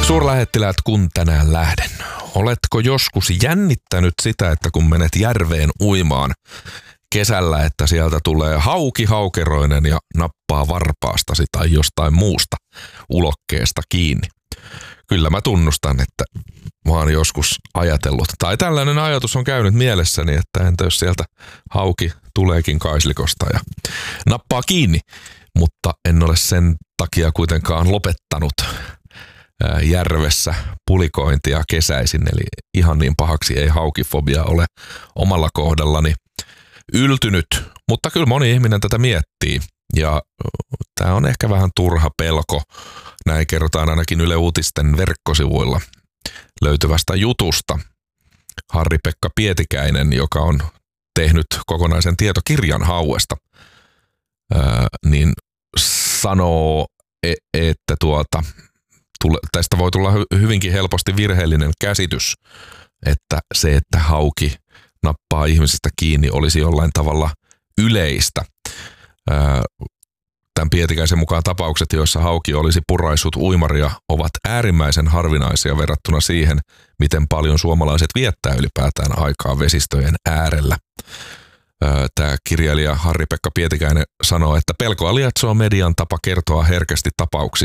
Suurlähettiläät, kun tänään lähden. Oletko joskus jännittänyt sitä, että kun menet järveen uimaan kesällä, että sieltä tulee hauki haukeroinen ja nappaa varpaastasi tai jostain muusta ulokkeesta kiinni? Kyllä mä tunnustan, että mä oon joskus ajatellut, tai tällainen ajatus on käynyt mielessäni, että entä jos sieltä hauki tuleekin kaislikosta ja nappaa kiinni, mutta en ole sen takia kuitenkaan lopettanut järvessä pulikointia kesäisin, eli ihan niin pahaksi ei haukifobia ole omalla kohdallani yltynyt, mutta kyllä moni ihminen tätä miettii ja tämä on ehkä vähän turha pelko, näin kerrotaan ainakin Yle Uutisten verkkosivuilla löytyvästä jutusta. Harri-Pekka Pietikäinen, joka on tehnyt kokonaisen tietokirjan hauesta, niin sanoo, että tästä voi tulla hyvinkin helposti virheellinen käsitys, että se, että hauki nappaa ihmisistä kiinni, olisi jollain tavalla yleistä. Tämän Pietikäisen mukaan tapaukset, joissa hauki olisi puraissut uimaria, ovat äärimmäisen harvinaisia verrattuna siihen, miten paljon suomalaiset viettää ylipäätään aikaa vesistöjen äärellä. Tämä kirjailija Harri-Pekka Pietikäinen sanoo, että pelkoa lietsoo median tapa kertoa herkästi